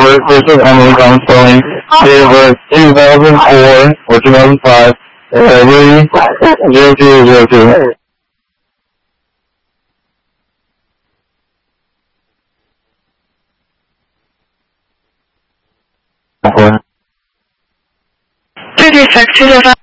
birth, this is Emily Gonsolin. Date of birth 2004 or 2005. 030202. 236 205.